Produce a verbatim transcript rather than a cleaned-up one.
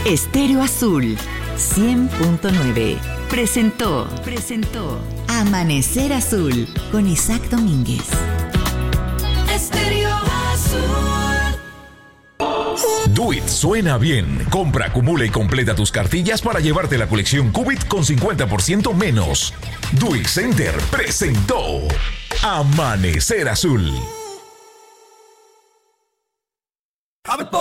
Estéreo Azul cien punto nueve presentó, presentó Amanecer Azul con Isaac Domínguez. Estéreo Azul. Duit suena bien. Compra, acumula y completa tus cartillas para llevarte la colección Qubit con cincuenta por ciento menos. Duit Center presentó Amanecer Azul.